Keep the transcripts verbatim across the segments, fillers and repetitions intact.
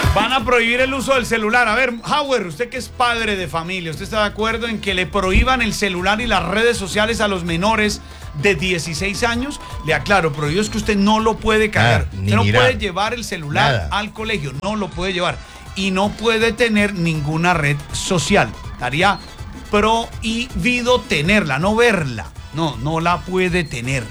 Van a prohibir el uso del celular. A ver, Howard, usted que es padre de familia, ¿usted está de acuerdo en que le prohíban el celular y las redes sociales a los menores de dieciséis años? Le aclaro, prohibido es que usted no lo puede cargar. Nada, usted no mirar. puede llevar el celular Nada. al colegio, no lo puede llevar. Y no puede tener ninguna red social. Estaría prohibido tenerla, no verla. No, no la puede tener.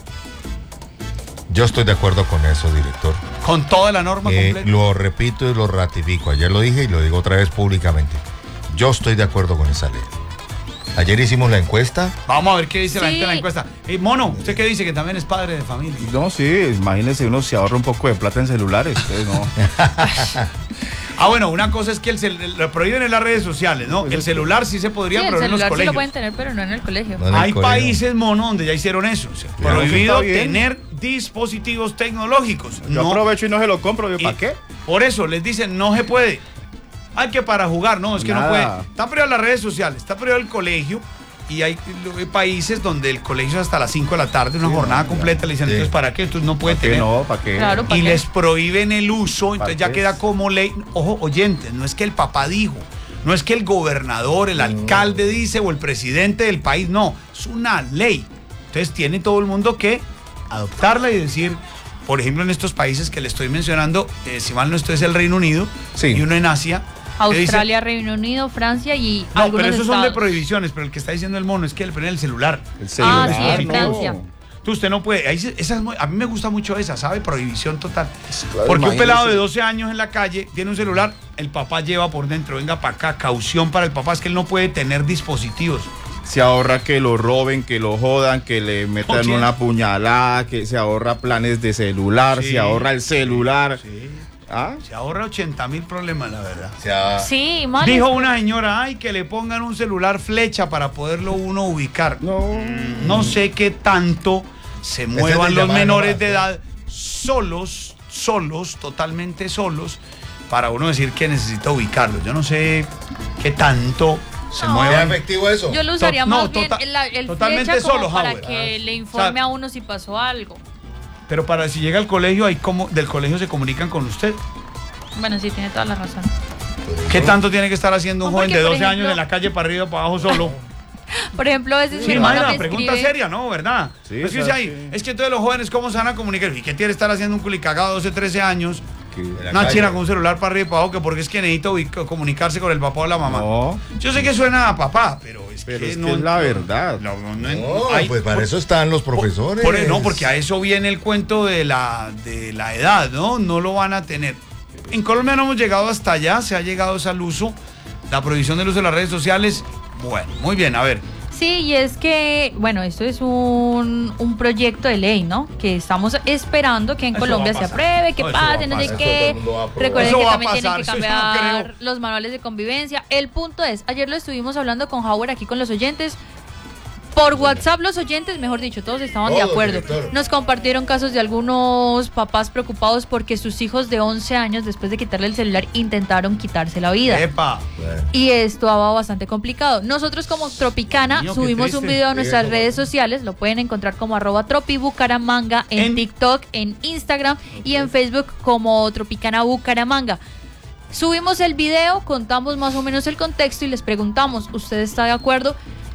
Yo estoy de acuerdo con eso, director. Con toda la norma Eh, completa. lo repito y lo ratifico. Ayer lo dije y lo digo otra vez públicamente. Yo estoy de acuerdo con esa ley. Ayer hicimos la encuesta. Vamos a ver qué dice la Sí. gente en la encuesta. Eh, Mono, ¿usted qué dice? Que también es padre de familia. No, sí, imagínese, uno se ahorra un poco de plata en celulares. Entonces, no. Ah, bueno, una cosa es que el cel- lo prohíben en las redes sociales, ¿no? El celular sí se podría Sí, el prohibir en los celular sí colegios. lo pueden tener, pero no en el colegio. No en el Hay colegio. países, Mono, donde ya hicieron eso. O sea, Ya, prohibido eso está bien. tener dispositivos tecnológicos. Yo No. aprovecho y no se lo compro. Y ¿Para qué? Por eso les dicen, no se puede. Hay que para jugar, no, es que no Nada. puede. Está prohibido las redes sociales, está prohibido el colegio. Y hay, hay países donde el colegio es hasta las cinco de la tarde, una Sí, jornada no, completa. Le dicen, Sí. entonces, ¿para qué? Entonces no puede ¿Para qué tener. no? ¿Para qué? Claro, ¿para Y qué? les prohíben el uso, entonces ya ¿Para qué? queda como ley. Ojo, oyentes, no es que el papá dijo, no es que el gobernador, el alcalde dice o el presidente del país, no, es una ley. Entonces tiene todo el mundo que adoptarla y decir, por ejemplo, en estos países que le estoy mencionando, eh, si mal no estoy, es el Reino Unido Sí. y uno en Asia. que dice- Australia, Reino Unido, Francia y no, algunos pero esos son de estados. prohibiciones, pero el que está diciendo el mono es que le ponen el celular. El Ah, celular, sí, en no. Francia. Tú, usted no puede. Ahí se- esa es muy- a mí me gusta mucho esa, ¿sabe? Prohibición total. Claro, Porque un imagínese. pelado de doce años en la calle tiene un celular, el papá lleva por dentro, venga para acá, caución para el papá, es que él no puede tener dispositivos. Se ahorra que lo roben, que lo jodan, que le metan ¿quién? una puñalada, que se ahorra planes de celular, Sí, se ahorra el celular. Sí. ¿Ah? Se ahorra ochenta mil problemas, la verdad. O sea, Sí, mal. Dijo una señora, ay, que le pongan un celular flecha para poderlo uno ubicar. No. No sé qué tanto se muevan de los llamada menores nomás, de ¿no? edad solos, solos, totalmente solos, para uno decir que necesita ubicarlos. Yo no sé qué tanto se No. ¿es muevan. efectivo eso? Yo lo usaría To- no, más bien tota- el, el totalmente flecha como solo, para Howard. que Ah. le informe O sea, a uno si pasó algo. Pero para si llega al colegio, hay como del colegio se comunican con usted. Bueno, sí, tiene toda la razón. ¿Qué tanto tiene que estar haciendo un No, joven porque, de por doce años ejemplo- en la calle para arriba, para abajo solo? Por ejemplo, a veces Sí, mi hermano imagina, me pregunta escribe- seria, ¿no? ¿Verdad? Sí, es que o dice sea, ahí, sí. es que entonces los jóvenes, ¿cómo se van a comunicar? ¿Y qué tiene que estar haciendo un culicagado de doce, trece años? Que- la Una calle. china con un celular para arriba y para abajo, que porque es que necesita ubic- comunicarse con el papá o la mamá. No, Yo sé que suena a papá, pero es pero que es no. que es la verdad. No, no, no, No, hay- pues para por- eso están los profesores. por- no, porque a eso viene el cuento de la, de la edad, ¿no? No lo van a tener. En Colombia no hemos llegado hasta allá, se ha llegado es al uso, la prohibición del uso de las redes sociales. Bueno, muy bien, a ver. Sí, y es que, bueno, esto es un, un proyecto de ley, ¿no? Que estamos esperando que en Eso Colombia va a se pasar. apruebe, que No, eso va a pase, no sé pasar. Eso todo qué. el mundo va a aprobar. Recuerden Eso que va a también tienen pasar, que eso yo no cambiar creo. los manuales de convivencia. El punto es, ayer lo estuvimos hablando con Howard aquí con los oyentes. Por WhatsApp los oyentes, mejor dicho, todos estaban de Todos, acuerdo. director. Nos compartieron casos de algunos papás preocupados porque sus hijos de once años, después de quitarle el celular, intentaron quitarse la vida. Epa. Bueno, Y esto va bastante complicado. Nosotros como Tropicana Mío, qué subimos un triste. video a nuestras Sí, redes eso. sociales. Lo pueden encontrar como arroba tropibucaramanga en, En- TikTok, en Instagram y en Facebook como Tropicana Bucaramanga. Subimos el video, contamos más o menos el contexto y les preguntamos, ¿usted está de acuerdo?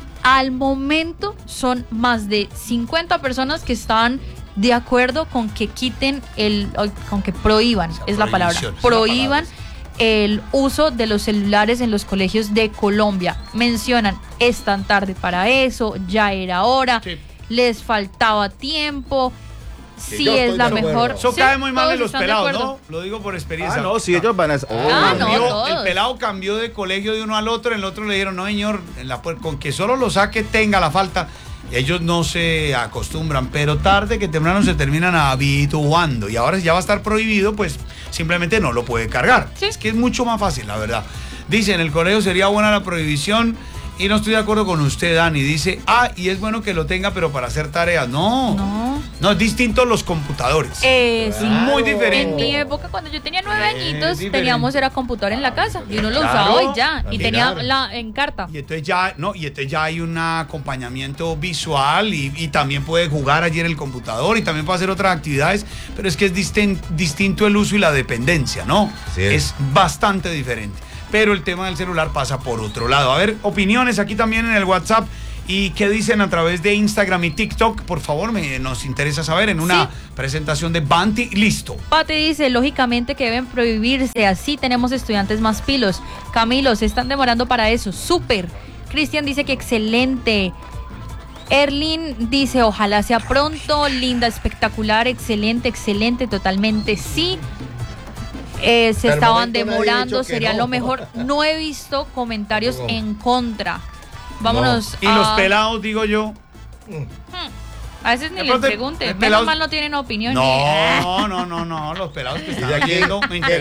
Al momento son más de cincuenta personas que están de acuerdo con que quiten el, con que prohíban, Esa es la palabra, prohibición, esa es la prohíban el uso de los celulares en los colegios de Colombia. Mencionan, es tan tarde para eso, ya era hora, Sí. les faltaba tiempo, Sí, si yo es estoy la de acuerdo. mejor. Eso Sí, cae muy mal todos en los están de pelados, acuerdo. ¿no? Lo digo por experiencia. Ah, no, si ellos van a... Ah, no, Cambió- todos. el pelado cambió de colegio de uno al otro, en el otro le dijeron, no señor, en la puer- con que solo lo saque tenga la falta. Ellos no se acostumbran, pero tarde que temprano se terminan habituando y ahora ya va a estar prohibido, pues simplemente no lo puede cargar. Sí. Es que es mucho más fácil, la verdad. Dicen, el colegio sería buena la prohibición Y no estoy de acuerdo con usted, Dani. Dice, ah, y es bueno que lo tenga, pero para hacer tareas. No. No. No, es distinto los computadores. Eh, sí. Muy diferente. En mi época, cuando yo tenía nueve Es añitos, diferente. teníamos era computador en la casa. Y uno lo Claro. usaba y ya. Y Mirar. tenía la en carta. Y entonces ya, no, y entonces ya hay un acompañamiento visual y, y también puede jugar allí en el computador y también puede hacer otras actividades, pero es que es distin- distinto el uso y la dependencia, ¿no? Sí es. Es bastante diferente. Pero el tema del celular pasa por otro lado. A ver, opiniones aquí también en el WhatsApp. ¿Y qué dicen a través de Instagram y TikTok? Por favor, me, nos interesa saber en una Sí. presentación de Banti. Listo. Pati dice, lógicamente que deben prohibirse, así tenemos estudiantes más pilos. Camilo, se están demorando para eso, súper. Cristian dice que excelente. Erlin dice, ojalá sea pronto, linda, espectacular, excelente, excelente, totalmente sí. Eh, se Hasta el estaban momento nadie ha demorando, dicho que sería no. lo mejor. No he visto comentarios No. en contra. Vámonos Y a... los pelados, digo yo. A veces ni De les pronto, pregunte. el Menos pelado- mal no tienen opinión. ni- No, no, no, no, no. Los pelados que están de aquí- viendo me que